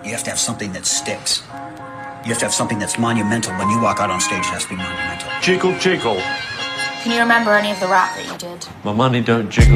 You have to have something that sticks. You have to have something that's monumental. When you walk out on stage, it has to be monumental. Jiggle, jiggle. Can you remember any of the rap that you did? My money don't jiggle.